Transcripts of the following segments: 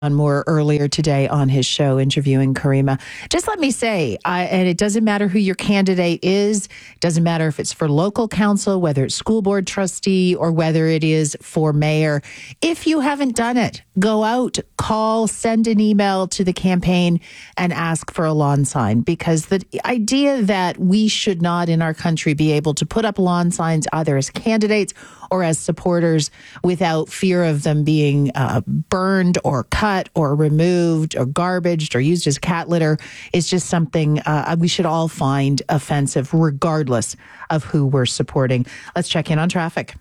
Moore earlier today on his show interviewing Karima. Just let me say, and it doesn't matter who your candidate is, it doesn't matter if it's for local council, whether it's school board trustee, or whether it is for mayor. If you haven't done it, go out, call, send an email to the campaign and ask for a lawn sign, because the idea that we should not in our country be able to put up lawn signs either as candidates or as supporters without fear of them being burned or cut or removed or garbaged or used as cat litter is just something we should all find offensive, regardless of who we're supporting. Let's check in on traffic.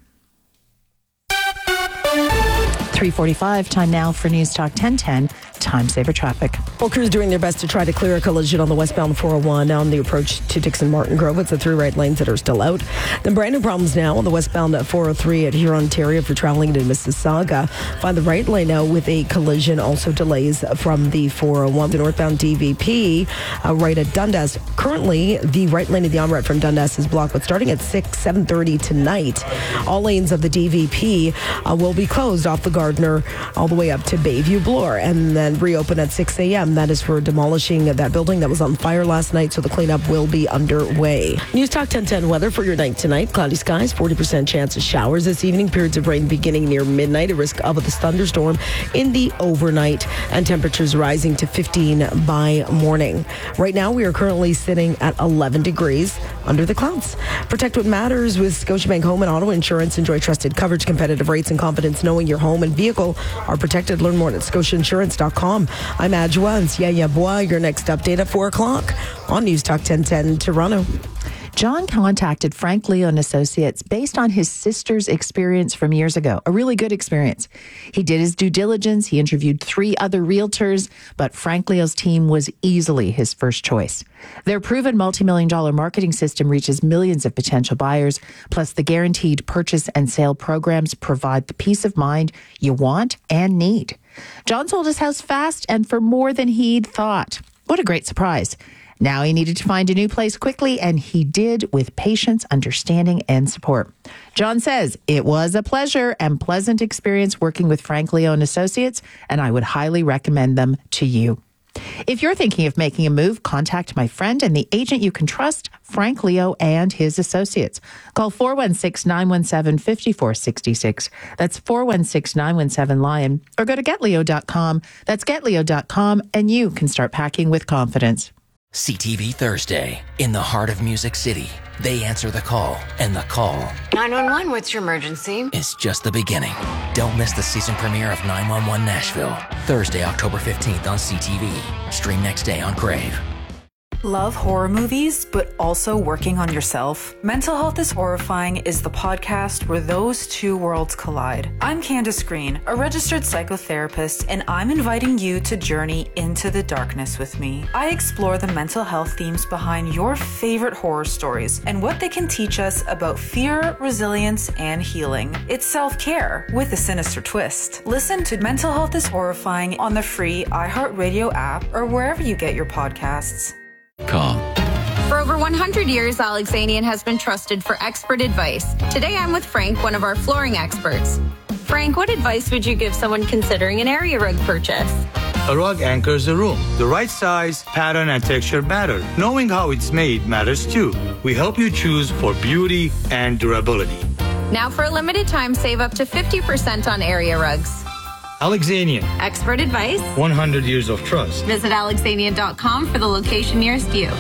3:45, time now for News Talk 1010, Time Saver Traffic. Well, crews doing their best to try to clear a collision on the westbound 401 on the approach to Dixon Martin Grove. It's the 3 right lanes that are still out. Then brand new problems now on the westbound 403 at Huron, Ontario for traveling to Mississauga. Find the right lane now with a collision. Also delays from the 401. The northbound DVP right at Dundas. Currently, the right lane of the on-ramp from Dundas is blocked, but starting at 7:30 tonight, all lanes of the DVP will be closed off the Gardner all the way up to Bayview Bloor, and then reopen at 6 a.m. That is for demolishing that building that was on fire last night, so the cleanup will be underway. News Talk 1010 weather for your night tonight. Cloudy skies, 40% chance of showers this evening. Periods of rain beginning near midnight. A risk of a thunderstorm in the overnight, and temperatures rising to 15 by morning. Right now, we are currently sitting at 11 degrees under the clouds. Protect what matters with Scotiabank Home and Auto Insurance. Enjoy trusted coverage, competitive rates, and confidence knowing your home and vehicle are protected. Learn more at scotiainsurance.com. I'm Adjoa and Siya Bois. Your next update at 4 o'clock on News Talk 1010 Toronto. John contacted Frank Leo and Associates based on his sister's experience from years ago, a really good experience. He did his due diligence. He interviewed 3 other realtors, but Frank Leo's team was easily his first choice. Their proven multi-million-dollar marketing system reaches millions of potential buyers, plus the guaranteed purchase and sale programs provide the peace of mind you want and need. John sold his house fast and for more than he'd thought. What a great surprise. Now he needed to find a new place quickly, and he did with patience, understanding, and support. John says, it was a pleasure and pleasant experience working with Frank Leo and Associates, and I would highly recommend them to you. If you're thinking of making a move, contact my friend and the agent you can trust, Frank Leo and his associates. Call 416-917-5466. That's 416-917-LION. Or go to getleo.com. That's getleo.com, and you can start packing with confidence. CTV Thursday, in the heart of Music City. They answer the call, and the call 911, what's your emergency? is just the beginning. Don't miss the season premiere of 911 Nashville, Thursday, October 15th on CTV. Stream next day on Crave. Love horror movies, but also working on yourself? Mental Health is Horrifying is the podcast where those two worlds collide. I'm Candace Green, a registered psychotherapist, and I'm inviting you to journey into the darkness with me. I explore the mental health themes behind your favorite horror stories and what they can teach us about fear, resilience, and healing. It's self-care with a sinister twist. Listen to Mental Health is Horrifying on the free iHeartRadio app or wherever you get your podcasts. For over 100 years, Alexanian has been trusted for expert advice. Today, I'm with Frank, one of our flooring experts. Frank, what advice would you give someone considering an area rug purchase? A rug anchors a room. The right size, pattern, and texture matter. Knowing how it's made matters too. We help you choose for beauty and durability. Now, for a limited time, save up to 50% on area rugs. Alexanian. Expert advice. 100 years of trust. Visit alexanian.com for the location nearest you.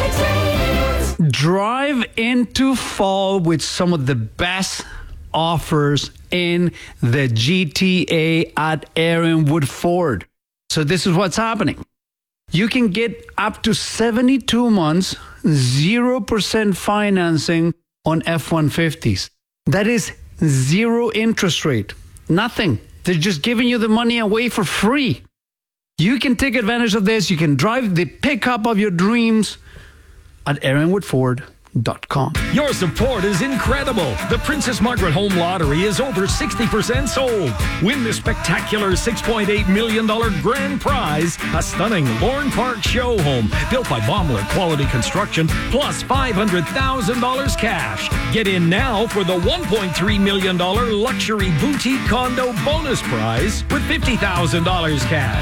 Drive into fall with some of the best offers in the GTA at Aaronwood Ford. So this is what's happening. You can get up to 72 months, 0% financing on F-150s. That is 0 interest rate. Nothing. They're just giving you the money away for free. You can take advantage of this. You can drive the pickup of your dreams at Aaronwood Ford. Your support is incredible. The Princess Margaret Home Lottery is over 60% sold. Win the spectacular $6.8 million grand prize, a stunning Lorne Park show home built by Baumler Quality Construction, plus $500,000 cash. Get in now for the $1.3 million luxury boutique condo bonus prize with $50,000 cash.